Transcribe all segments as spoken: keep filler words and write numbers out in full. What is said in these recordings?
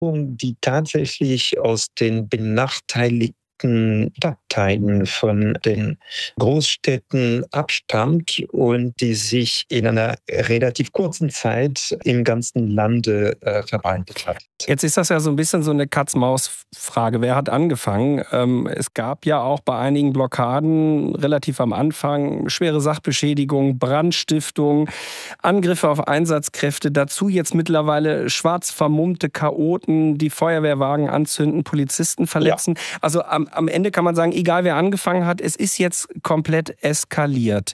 die tatsächlich aus den benachteiligten Stadtteilen von den Großstädten abstammt und die sich in einer relativ kurzen Zeit im ganzen Lande äh, verbreitet hat. Jetzt ist das ja so ein bisschen so eine Katz-Maus-Frage. Wer hat angefangen? Ähm, es gab ja auch bei einigen Blockaden relativ am Anfang schwere Sachbeschädigung, Brandstiftung, Angriffe auf Einsatzkräfte. Dazu jetzt mittlerweile schwarz vermummte Chaoten, die Feuerwehrwagen anzünden, Polizisten verletzen. Ja. Also am, am Ende kann man sagen, egal wer angefangen hat, es ist jetzt komplett eskaliert.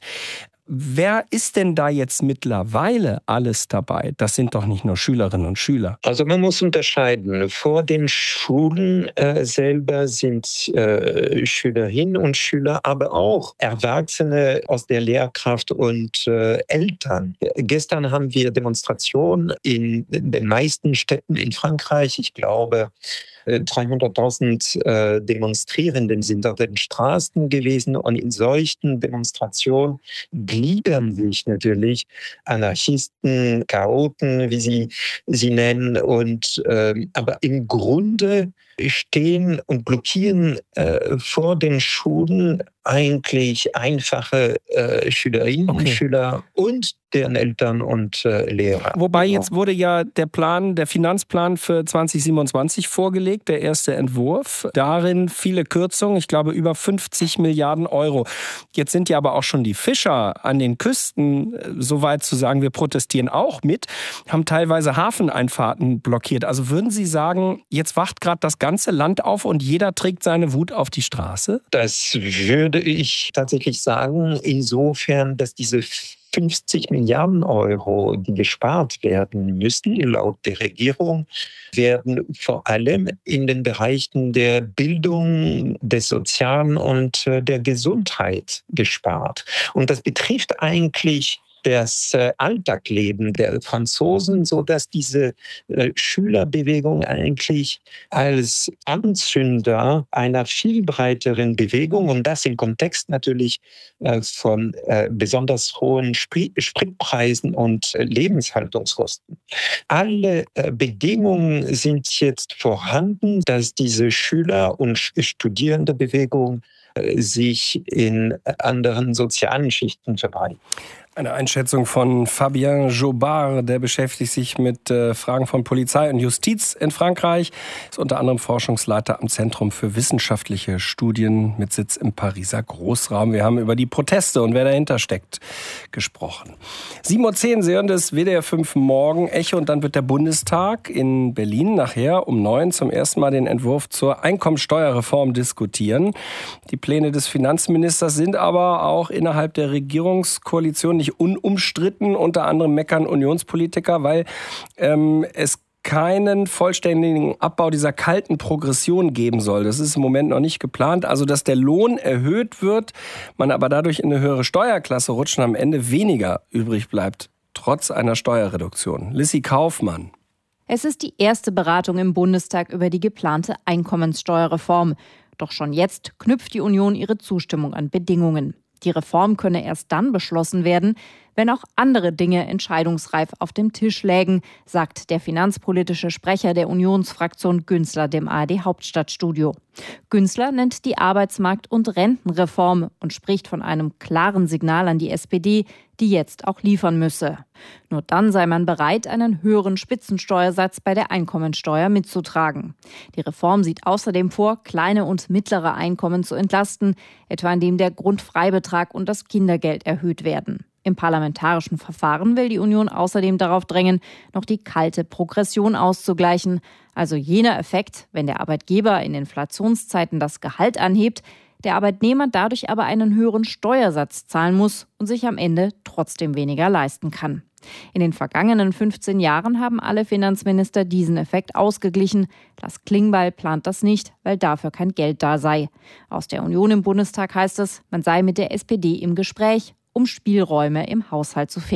Wer ist denn da jetzt mittlerweile alles dabei? Das sind doch nicht nur Schülerinnen und Schüler. Also man muss unterscheiden. Vor den Schulen äh, selber sind äh, Schülerinnen und Schüler, aber auch Erwachsene aus der Lehrkraft und äh, Eltern. Gestern haben wir Demonstrationen in den meisten Städten in Frankreich. Ich glaube, dreihunderttausend äh, Demonstrierenden sind auf den Straßen gewesen und in solchen Demonstrationen gliedern sich natürlich Anarchisten, Chaoten, wie sie sie nennen, und äh, aber im Grunde stehen und blockieren äh, vor den Schulen eigentlich einfache äh, Schülerinnen okay. und Schüler und deren Eltern und äh, Lehrer. Wobei jetzt wurde ja der Plan, der Finanzplan für zwanzig siebenundzwanzig vorgelegt, der erste Entwurf. Darin viele Kürzungen, ich glaube über fünfzig Milliarden Euro. Jetzt sind ja aber auch schon die Fischer an den Küsten so weit zu sagen, wir protestieren auch mit, haben teilweise Hafeneinfahrten blockiert. Also würden Sie sagen, jetzt wacht gerade das ganze Land auf und jeder trägt seine Wut auf die Straße? Das würde ich tatsächlich sagen, insofern, dass diese fünfzig Milliarden Euro, die gespart werden müssen, laut der Regierung, werden vor allem in den Bereichen der Bildung, des Sozialen und der Gesundheit gespart. Und das betrifft eigentlich das äh, Alltagsleben der Franzosen, sodass diese äh, Schülerbewegung eigentlich als Anzünder einer viel breiteren Bewegung, und das im Kontext natürlich äh, von äh, besonders hohen Sprit- Spritpreisen und äh, Lebenshaltungskosten. Alle äh, Bedingungen sind jetzt vorhanden, dass diese Schüler- und Studierendenbewegung äh, sich in anderen sozialen Schichten verbreitet. Eine Einschätzung von Fabien Jobard, der beschäftigt sich mit äh, Fragen von Polizei und Justiz in Frankreich, ist unter anderem Forschungsleiter am Zentrum für wissenschaftliche Studien mit Sitz im Pariser Großraum. Wir haben über die Proteste und wer dahinter steckt gesprochen. sieben Uhr zehn, Sie hören das W D R fünf Morgen Echo, und dann wird der Bundestag in Berlin nachher um neun zum ersten Mal den Entwurf zur Einkommensteuerreform diskutieren. Die Pläne des Finanzministers sind aber auch innerhalb der Regierungskoalition nicht unumstritten. Unter anderem meckern Unionspolitiker, weil ähm, es keinen vollständigen Abbau dieser kalten Progression geben soll. Das ist im Moment noch nicht geplant. Also, dass der Lohn erhöht wird, man aber dadurch in eine höhere Steuerklasse rutscht und am Ende weniger übrig bleibt, trotz einer Steuerreduktion. Lissy Kaufmann. Es ist die erste Beratung im Bundestag über die geplante Einkommenssteuerreform. Doch schon jetzt knüpft die Union ihre Zustimmung an Bedingungen. Die Reform könne erst dann beschlossen werden, wenn auch andere Dinge entscheidungsreif auf dem Tisch lägen, sagt der finanzpolitische Sprecher der Unionsfraktion Günzler dem A R D-Hauptstadtstudio. Günzler nennt die Arbeitsmarkt- und Rentenreform und spricht von einem klaren Signal an die S P D, die jetzt auch liefern müsse. Nur dann sei man bereit, einen höheren Spitzensteuersatz bei der Einkommensteuer mitzutragen. Die Reform sieht außerdem vor, kleine und mittlere Einkommen zu entlasten, etwa indem der Grundfreibetrag und das Kindergeld erhöht werden. Im parlamentarischen Verfahren will die Union außerdem darauf drängen, noch die kalte Progression auszugleichen. Also jener Effekt, wenn der Arbeitgeber in Inflationszeiten das Gehalt anhebt, der Arbeitnehmer dadurch aber einen höheren Steuersatz zahlen muss und sich am Ende trotzdem weniger leisten kann. In den vergangenen fünfzehn Jahren haben alle Finanzminister diesen Effekt ausgeglichen. Lars Klingbeil plant das nicht, weil dafür kein Geld da sei. Aus der Union im Bundestag heißt es, man sei mit der S P D im Gespräch, um Spielräume im Haushalt zu finden.